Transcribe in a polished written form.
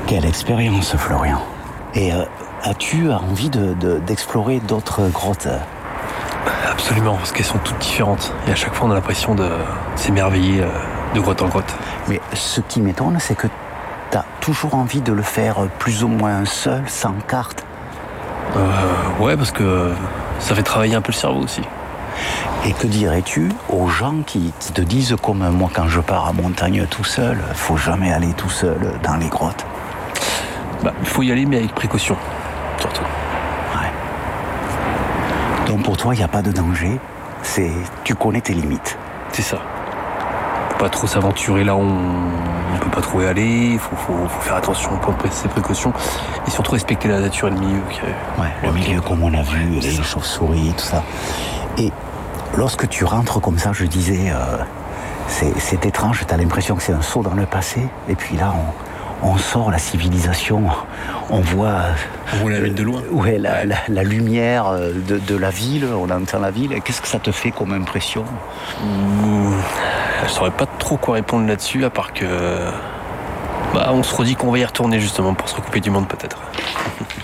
Quelle expérience, Florian. Et as-tu envie d'explorer d'autres grottes? Absolument, parce qu'elles sont toutes différentes. Et à chaque fois, on a l'impression de s'émerveiller de grotte en grotte. Mais ce qui m'étonne, c'est que tu as toujours envie de le faire plus ou moins seul, sans carte. Ouais, parce que ça fait travailler un peu le cerveau aussi. Et que dirais-tu aux gens qui te disent, comme moi quand je pars à montagne tout seul, faut jamais aller tout seul dans les grottes? Il faut y aller, mais avec précaution, surtout. Ouais. Donc pour toi, il n'y a pas de danger. Tu connais tes limites. C'est ça. Faut pas trop s'aventurer là où on peut pas trop y aller. Faut faire attention, prendre ses précautions. Et surtout respecter la nature et le milieu. Le milieu, comme on a vu, les chauves-souris, tout ça. Et lorsque tu rentres comme ça, je disais, c'est étrange, tu as l'impression que c'est un saut dans le passé. Et puis là, on sort la civilisation, on voit la ville de loin. Ouais, la lumière de la ville, on entend la ville. Qu'est-ce que ça te fait comme impression? Je saurais pas trop quoi répondre là-dessus, à part que on se redit qu'on va y retourner justement pour se recouper du monde peut-être.